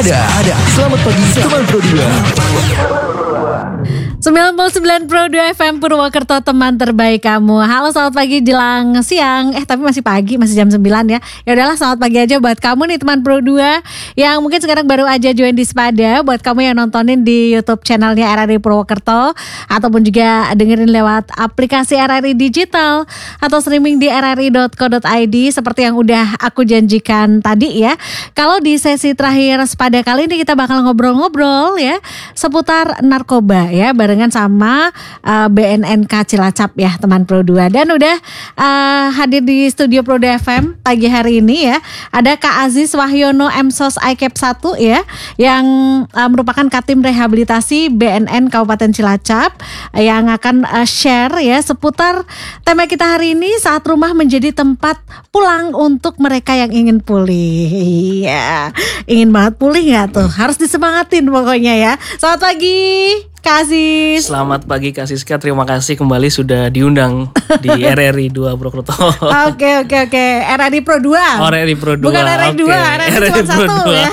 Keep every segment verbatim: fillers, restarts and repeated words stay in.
Ada, ada. Selamat pagi, teman Pro dua. sembilan puluh sembilan Pro dua F M Purwokerto, teman terbaik kamu. Halo, selamat pagi jelang siang. Eh tapi masih pagi, masih jam sembilan ya. Ya udahlah, selamat pagi aja buat kamu nih teman Pro dua yang mungkin sekarang baru aja join di Sepada. Buat kamu yang nontonin di YouTube channelnya R R I Purwokerto, ataupun juga dengerin lewat aplikasi R R I Digital atau streaming di r r i dot co dot i d. Seperti yang udah aku janjikan tadi ya, kalau di sesi terakhir Sepada kali ini kita bakal ngobrol-ngobrol ya seputar narkoba ya, barengan sama uh, B N N K Cilacap ya teman Pro dua. Dan udah uh, hadir di studio Pro dua F M pagi hari ini ya, ada Kak Aziz Wahyono M S O S I K A P satu ya, yang uh, merupakan Katim Rehabilitasi B N N Kabupaten Cilacap, uh, yang akan uh, share ya seputar tema kita hari ini, saat rumah menjadi tempat pulang untuk mereka yang ingin pulih. Iya, ingin banget pulih gak tuh? Harus disemangatin pokoknya ya. Selamat pagi Kak Aziz. Selamat pagi Kak Siska, terima kasih kembali sudah diundang di R R I dua Purwokerto. Oke oke oke, R R I Pro dua. Oh, R R I Pro dua. Bukan R R I dua, R R I cuma satu ya.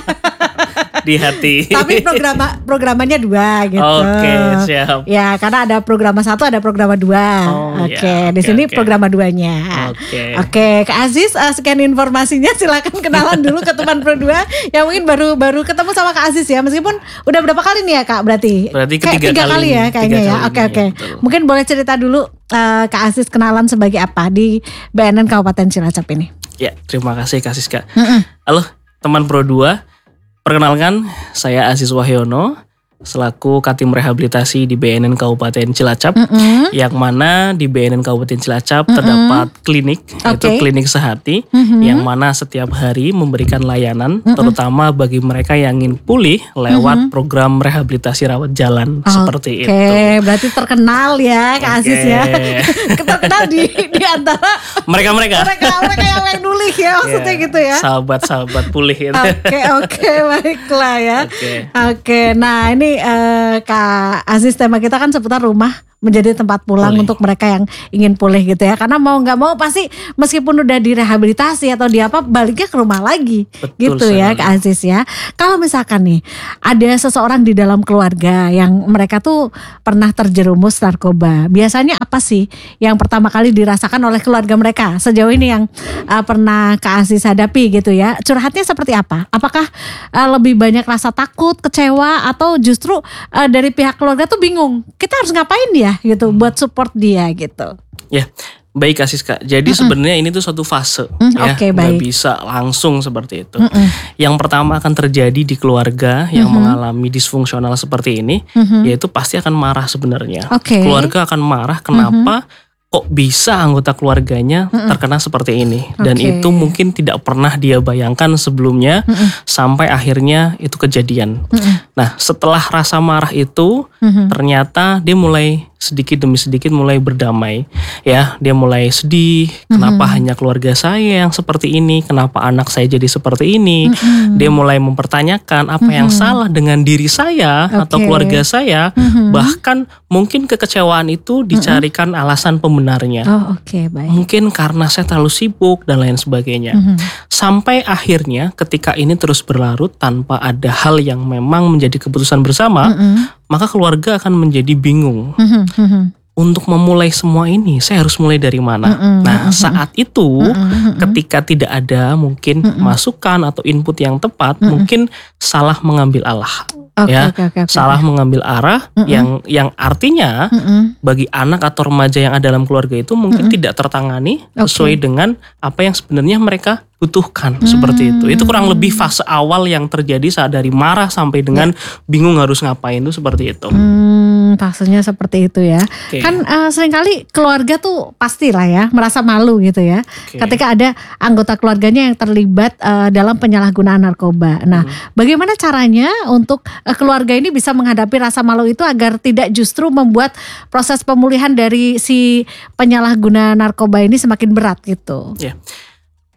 Di hati. Tapi program programanya dua gitu. Oke, siap. Ya, karena ada program satu, ada program dua. Oh, oke, ya, di oke, sini oke. program duanya. Oke. Oke, Kak Aziz, uh, sekian informasinya. Silakan kenalan dulu ke teman Pro dua yang mungkin baru baru ketemu sama Kak Aziz ya. Meskipun udah berapa kali nih ya Kak? Berarti. Berarti Kayak ketiga tiga kali, kali ya kayaknya tiga ya. kali Oke ini, oke. ya, betul. Mungkin boleh cerita dulu uh, Kak Aziz kenalan sebagai apa di B N N Kabupaten Cilacap ini. Ya, terima kasih Kak Siska. Mm-mm. Halo teman Pro dua. Perkenalkan, saya Aziz Wahyono selaku Katim Rehabilitasi di B N N Kabupaten Cilacap. Mm-mm. Yang mana di B N N Kabupaten Cilacap Mm-mm. terdapat klinik, yaitu Oke. klinik sehati, Mhm. yang mana setiap hari memberikan layanan Mm-mm. terutama bagi mereka yang ingin pulih lewat program rehabilitasi rawat jalan seperti Oke, itu. berarti terkenal ya Kak Aziz Oke. ya. Terkenal di di antara Mereka-mereka mereka mereka yang lain pulih ya, maksudnya Ya, gitu ya. sahabat-sahabat pulih itu. Oke oke baiklah ya. Oke. Oke, nah ini eh, Kak Aziz, tema kita kan seputar rumah menjadi tempat pulang Pulih. untuk mereka yang ingin pulih gitu ya. Karena mau nggak mau pasti meskipun udah direhabilitasi atau di apa, baliknya ke rumah lagi. Betul Gitu ya sekali. Kak Aziz ya. Kalau misalkan nih ada seseorang di dalam keluarga yang mereka tuh pernah terjerumus narkoba, biasanya apa sih yang pertama kali dirasakan oleh keluarga mereka sejauh ini yang uh, pernah Kak Aziz hadapi gitu ya? Curhatnya seperti apa? Apakah uh, lebih banyak rasa takut, kecewa, atau justru uh, dari pihak keluarga tuh bingung, kita harus ngapain dia gitu buat support dia gitu? Ya, baik Kak Siska. Jadi sebenarnya ini tuh suatu fase Mm, ya, oke, nggak baik. bisa langsung seperti itu. Mm-mm. Yang pertama akan terjadi di keluarga yang Mhm. mengalami disfungsional seperti ini, Mhm. yaitu pasti akan marah sebenarnya. Oke. Keluarga akan marah kenapa kok bisa anggota keluarganya terkena seperti ini, dan Oke. itu mungkin tidak pernah dia bayangkan sebelumnya sampai akhirnya itu kejadian. Mm-mm. Nah, setelah rasa marah itu Mhm. ternyata dia mulai sedikit demi sedikit mulai berdamai ya, dia mulai sedih, kenapa hanya keluarga saya yang seperti ini, kenapa anak saya jadi seperti ini. Mhm. Dia mulai mempertanyakan apa yang salah dengan diri saya atau Oke. keluarga saya. Mhm. Bahkan mungkin kekecewaan itu dicarikan alasan pembenarnya, Oh oke, baik. mungkin karena saya terlalu sibuk dan lain sebagainya. Mhm. Sampai akhirnya ketika ini terus berlarut tanpa ada hal yang memang menjadi keputusan bersama, Mhm. maka keluarga akan menjadi bingung. Mhm. Mhm. Untuk memulai semua ini, saya harus mulai dari mana? Mm-mm, Nah, saat itu Mm-mm, ketika tidak ada mungkin masukan atau input yang tepat, mungkin salah mengambil arah. Oke, Ya, oke, oke, oke. salah mengambil arah yang yang artinya Mm-mm. bagi anak atau remaja yang ada dalam keluarga itu mungkin tidak tertangani sesuai Oke. dengan apa yang sebenarnya mereka butuhkan, seperti itu. Itu kurang lebih fase awal yang terjadi saat dari marah sampai dengan bingung harus ngapain, itu seperti itu. Hmm, fasenya seperti itu ya. Oke. Kan uh, seringkali keluarga tuh pastilah ya merasa malu gitu ya. Oke. Ketika ada anggota keluarganya yang terlibat uh, dalam penyalahgunaan narkoba. Nah, bagaimana caranya untuk uh, keluarga ini bisa menghadapi rasa malu itu agar tidak justru membuat proses pemulihan dari si penyalahguna narkoba ini semakin berat gitu? Ya.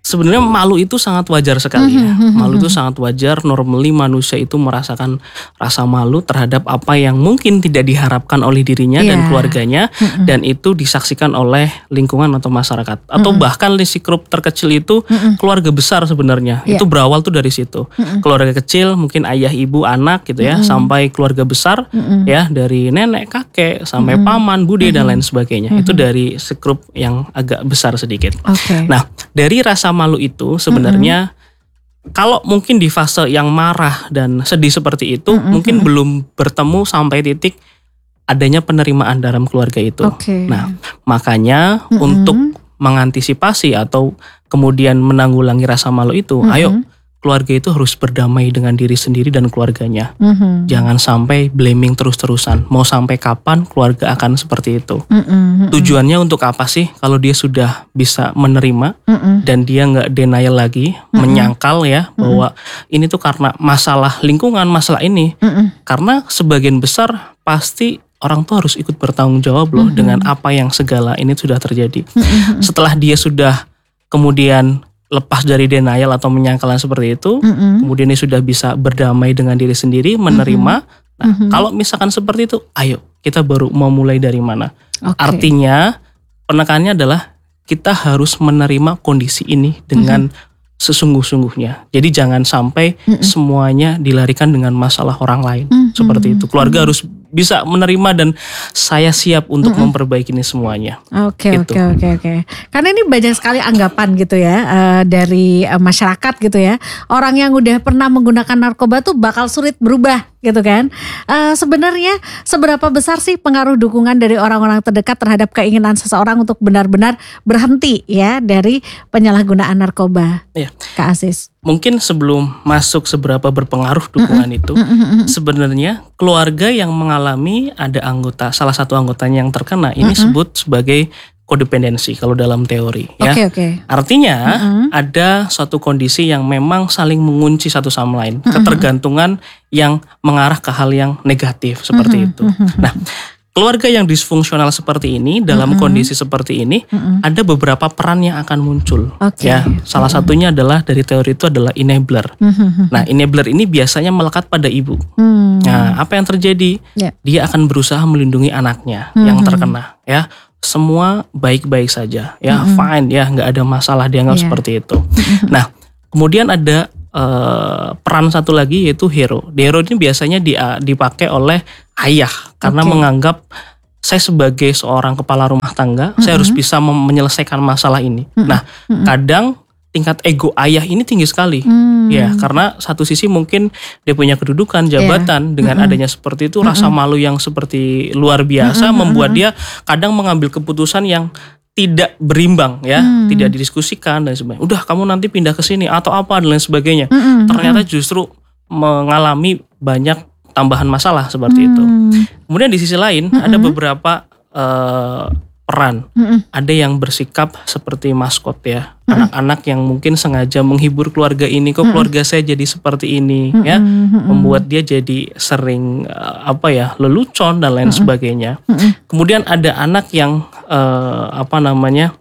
sebenarnya malu itu sangat wajar sekali ya. Malu itu sangat wajar. Normally manusia itu merasakan rasa malu terhadap apa yang mungkin tidak diharapkan oleh dirinya Yeah. dan keluarganya, dan itu disaksikan oleh lingkungan atau masyarakat, atau bahkan si grup terkecil itu keluarga besar sebenarnya. Yeah. Itu berawal tuh dari situ. Keluarga kecil mungkin ayah, ibu, anak gitu ya, sampai keluarga besar ya, dari nenek, kakek sampai paman, bude dan lain sebagainya. Itu dari si grup yang agak besar sedikit. Oke. Nah, dari rasa malu itu sebenarnya mm-hmm. kalau mungkin di fase yang marah dan sedih seperti itu, mm-hmm. mungkin belum bertemu sampai titik adanya penerimaan dalam keluarga itu. Okay. Nah, makanya mm-hmm. untuk mengantisipasi atau kemudian menanggulangi rasa malu itu, mm-hmm. ayo keluarga itu harus berdamai dengan diri sendiri dan keluarganya. Mm-hmm. Jangan sampai blaming terus-terusan. Mau sampai kapan keluarga akan seperti itu? Mm-hmm. Tujuannya untuk apa sih? Kalau dia sudah bisa menerima mm-hmm. dan dia nggak denial lagi, mm-hmm. menyangkal ya bahwa mm-hmm. ini tuh karena masalah lingkungan, masalah ini. Mm-hmm. Karena sebagian besar pasti orang tuh harus ikut bertanggung jawab loh mm-hmm. dengan apa yang segala ini sudah terjadi. Mm-hmm. Setelah dia sudah kemudian lepas dari denial atau menyangkal seperti itu, mm-hmm. kemudian dia sudah bisa berdamai dengan diri sendiri, menerima. Mm-hmm. Nah, mm-hmm. kalau misalkan seperti itu, ayo kita baru mau mulai dari mana? Okay. Artinya penekanannya adalah kita harus menerima kondisi ini dengan mm-hmm. sesungguh-sungguhnya. Jadi jangan sampai mm-hmm. semuanya dilarikan dengan masalah orang lain. Mm-hmm. Seperti itu. Keluarga mm-hmm. harus bisa menerima dan saya siap untuk mm-hmm. memperbaiki ini semuanya. Oke gitu. oke oke oke. Karena ini banyak sekali anggapan gitu ya uh, dari uh, masyarakat gitu ya. Orang yang udah pernah menggunakan narkoba tuh bakal sulit berubah gitu kan. Uh, sebenarnya seberapa besar sih pengaruh dukungan dari orang-orang terdekat terhadap keinginan seseorang untuk benar-benar berhenti ya dari penyalahgunaan narkoba? Iya. Kak Aziz. Mungkin sebelum masuk seberapa berpengaruh dukungan mm-hmm. itu, mm-hmm. sebenarnya keluarga yang mengalami ada anggota, salah satu anggotanya yang terkena, ini mm-hmm. disebut sebagai kodependensi kalau dalam teori. Ya. Okay, okay. Artinya mm-hmm. ada suatu kondisi yang memang saling mengunci satu sama lain, mm-hmm. ketergantungan yang mengarah ke hal yang negatif seperti mm-hmm. itu. Nah, keluarga yang disfungsional seperti ini, dalam mm-hmm. kondisi seperti ini, mm-hmm. ada beberapa peran yang akan muncul. Okay. Ya, salah mm-hmm. satunya adalah dari teori itu adalah enabler. Mm-hmm. Nah, enabler ini biasanya melekat pada ibu. Mm-hmm. Nah, apa yang terjadi? Yeah. Dia akan berusaha melindungi anaknya mm-hmm. yang terkena. Ya, semua baik-baik saja. Ya, mm-hmm. fine. Ya, nggak ada masalah. Dianggap yeah. seperti itu. Mm-hmm. Nah, kemudian ada uh, peran satu lagi yaitu hero. Di hero ini biasanya di, uh, dipakai oleh ayah karena okay. menganggap saya sebagai seorang kepala rumah tangga, mm-hmm. saya harus bisa mem- menyelesaikan masalah ini. Mm-hmm. Nah, mm-hmm. kadang tingkat ego ayah ini tinggi sekali, mm-hmm. ya karena satu sisi mungkin dia punya kedudukan, jabatan, yeah. dengan mm-hmm. adanya seperti itu, mm-hmm. rasa malu yang seperti luar biasa mm-hmm. membuat dia kadang mengambil keputusan yang tidak berimbang, ya, mm-hmm. tidak didiskusikan dan sebagainya. Udah kamu nanti pindah ke sini atau apa dan lain sebagainya. Mm-hmm. Ternyata justru mengalami banyak tambahan masalah seperti hmm. itu. Kemudian di sisi lain hmm. ada beberapa uh, peran. Hmm. Ada yang bersikap seperti maskot ya. Hmm. Anak-anak yang mungkin sengaja menghibur keluarga ini. Kok hmm. keluarga saya jadi seperti ini hmm. ya. Hmm. Membuat dia jadi sering uh, apa ya, lelucon dan lain hmm. sebagainya. Hmm. Kemudian ada anak yang uh, apa namanya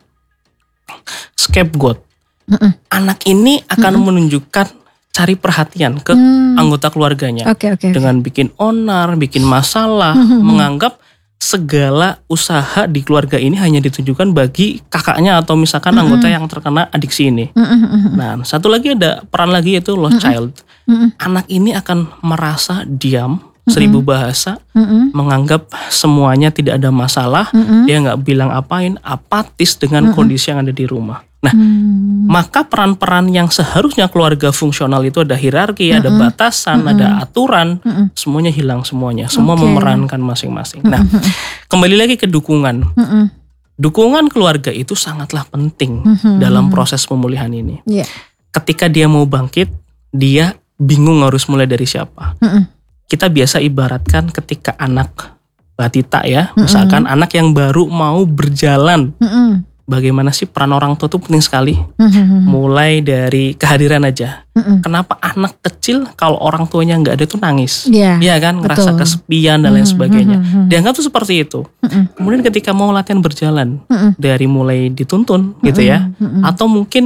scapegoat. Hmm. Anak ini akan hmm. menunjukkan cari perhatian ke hmm. anggota keluarganya okay, okay, dengan okay. bikin onar, bikin masalah, hmm. menganggap segala usaha di keluarga ini hanya ditujukan bagi kakaknya atau misalkan hmm. anggota yang terkena adiksi ini. Hmm. Nah, satu lagi ada peran lagi yaitu lost hmm. child. Hmm. Anak ini akan merasa diam, seribu bahasa, hmm. menganggap semuanya tidak ada masalah, hmm. dia nggak bilang apain, apatis dengan hmm. kondisi yang ada di rumah. Nah, hmm. maka peran-peran yang seharusnya keluarga fungsional itu ada hierarki, mm-hmm. ada batasan, mm-hmm. ada aturan, mm-hmm. semuanya hilang semuanya. Semua okay. memerankan masing-masing. Mm-hmm. Nah, kembali lagi ke dukungan. Mm-hmm. Dukungan keluarga itu sangatlah penting mm-hmm. dalam proses pemulihan ini. Yeah. Ketika dia mau bangkit, dia bingung harus mulai dari siapa. Mm-hmm. Kita biasa ibaratkan ketika anak batita ya, mm-hmm. misalkan anak yang baru mau berjalan. Mm-hmm. Bagaimana sih peran orang tua itu penting sekali. Mm-hmm. Mulai dari kehadiran aja. Mm-hmm. Kenapa anak kecil kalau orang tuanya nggak ada tuh nangis? Iya yeah, kan, betul. Ngerasa kesepian dan lain sebagainya. Mm-hmm. Dianggap tuh seperti itu. Mm-hmm. Kemudian ketika mau latihan berjalan, mm-hmm. dari mulai dituntun gitu ya, mm-hmm. atau mungkin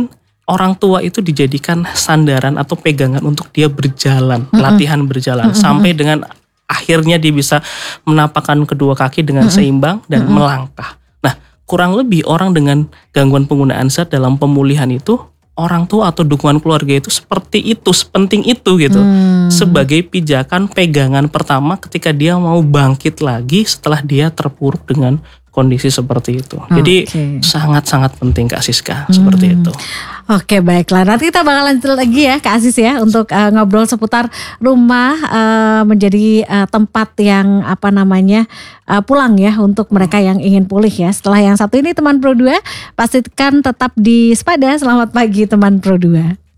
orang tua itu dijadikan sandaran atau pegangan untuk dia berjalan, mm-hmm. latihan berjalan, mm-hmm. sampai dengan akhirnya dia bisa menapakkan kedua kaki dengan mm-hmm. seimbang dan mm-hmm. melangkah. Nah, kurang lebih orang dengan gangguan penggunaan zat dalam pemulihan itu, orang tua atau dukungan keluarga itu seperti itu, sepenting itu gitu. Hmm. Sebagai pijakan pegangan pertama ketika dia mau bangkit lagi setelah dia terpuruk dengan kondisi seperti itu. Jadi okay. sangat-sangat penting Kak Siska, hmm. seperti itu. Oke, baiklah. Nanti kita bakal lanjut lagi ya Kak Aziz ya untuk uh, ngobrol seputar rumah uh, menjadi uh, tempat yang apa namanya uh, pulang ya untuk mereka yang ingin pulih ya. Setelah yang satu ini teman Pro dua, pastikan tetap di Sepada. Selamat pagi teman Pro dua.